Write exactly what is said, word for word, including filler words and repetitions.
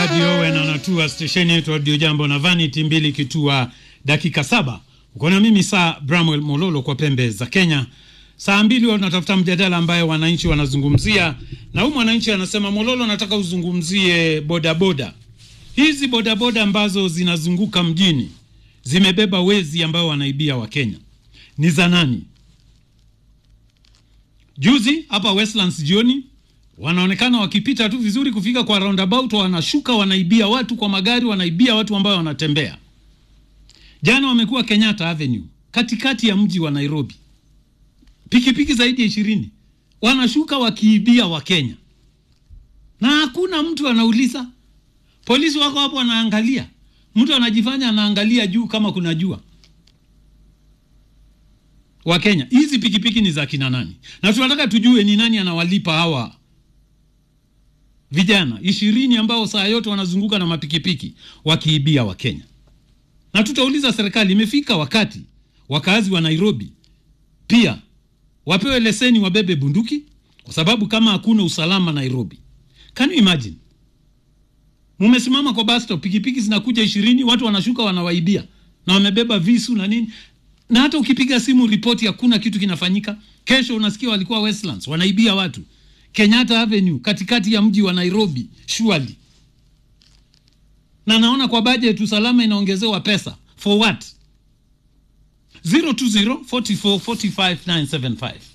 Badi Owen anatua stesheni yetu Radio Jambo na Vanity mbili kitua dakika saba. Uko na mimi saa Bramwell Mololo kwa pembe za Kenya. Saa mbili wanatafuta mjadala ambaye wananchi wanazungumzia, na huyu mwananchi anasema, Mololo nataka uzungumzie boda boda. Hizi boda boda ambazo zinazunguka mjini zimebeba wezi ambao wanaibia wa Kenya. Ni za nani? Juzi hapa Westlands jioni wanaonekana wakipita tu vizuri kufika kwa roundabout, wanashuka wanaibia watu kwa magari, wanaibia watu ambao wanatembea. Jana wamekuwa Kenyatta Avenue katikati ya mji wa Nairobi. Pikipiki zaidi ya ishirini wanashuka wakiibia wa Kenya. Na hakuna mtu anauliza. Polisi wako hapo wanaangalia. Mtu anajifanya anaangalia juu kama kuna jua. Wa Kenya, hizi pikipiki ni za kina nani? Na tunataka tujue ni nani anawalipa hawa vijana ishirini ambao saa yote wanazunguka na mapikipiki wakiibia wa Kenya. Na tutauliza serikali, imefika wakati wakazi wa Nairobi pia wapewe leseni wabebe bunduki, kwa sababu kama hakuna usalama Nairobi. Can you imagine? Mumesimama kwa bus stop, pikipiki zinakuja ishirini, watu wanashuka wanawaibia na wamebeba visu na nini. Na hata ukipiga simu ripoti hakuna kitu kinafanyika. Kesho unasikia walikuwa Westlands wanaibia watu Kenyatta Avenue katikati ya mji wa Nairobi, surely. Na naona kwa budget usalama inaongezewa pesa. For what? zero two zero four four four five nine seven five.